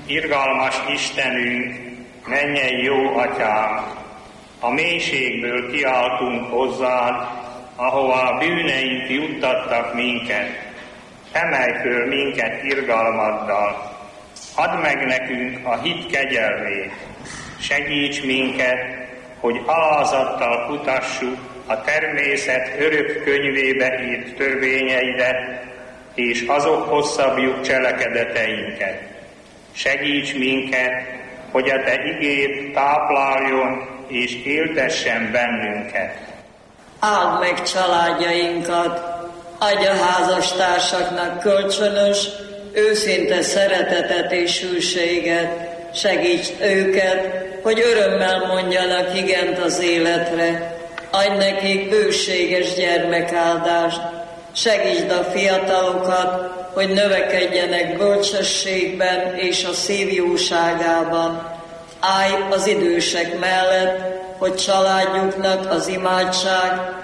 Irgalmas Istenünk, mennyei jó Atyánk, a mélységből kiáltunk hozzád, ahova a bűneink juttattak minket. Emelj föl minket irgalmaddal, add meg nekünk a hit kegyelmét, segíts minket, hogy alázattal kutassuk a természet örök könyvébe írt törvényeidet, és azokhoz szabjuk cselekedeteinket. Segíts minket, hogy a Te igéd tápláljon és éltessen bennünket. Áld meg családjainkat, adj a házastársaknak kölcsönös, őszinte szeretetet és hűséget, segíts őket, hogy örömmel mondjanak igent az életre, adj nekik bőséges gyermekáldást, segítsd a fiatalokat, hogy növekedjenek bölcsességben és a szív jóságában. Állj az idősek mellett, hogy családjuknak az imádság